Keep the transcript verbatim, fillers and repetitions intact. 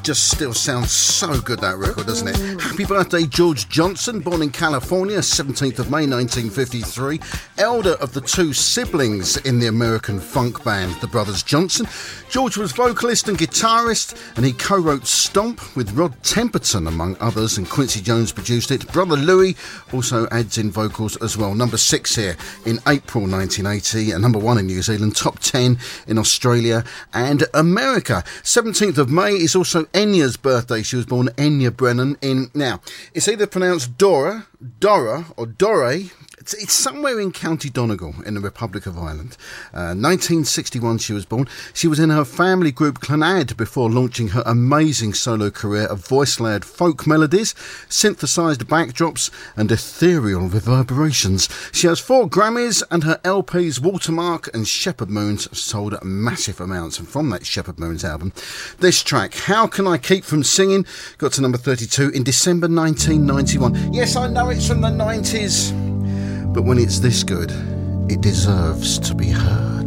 just still sounds so good, that record, doesn't it? Happy birthday, George Johnson, born in California, seventeenth of May nineteen fifty-three, elder of the two siblings in the American funk band, the Brothers Johnson. George was vocalist and guitarist, and he co-wrote Stomp with Rod Temperton, among others, and Quincy Jones produced it. Brother Louie also adds in vocals as well. Number six here in April nineteen eighty, and number one in New Zealand, top ten in Australia and America. seventeenth of May is also Enya's birthday. She was born Enya Brennan in, now, it's either pronounced Dora, Dora or Dore. It's, it's somewhere in County Donegal in the Republic of Ireland. Uh, nineteen sixty-one she was born. She was in her family group Clonad before launching her amazing solo career of voice-layered folk melodies, synthesised backdrops and ethereal reverberations. She has four Grammys, and her L Ps Watermark and Shepherd Moons have sold massive amounts. And from that Shepherd Moons album, this track, How Can I Keep From Singing, got to number thirty-two in December nineteen ninety-one. Yes, I know it's from the nineties, but when it's this good, it deserves to be heard.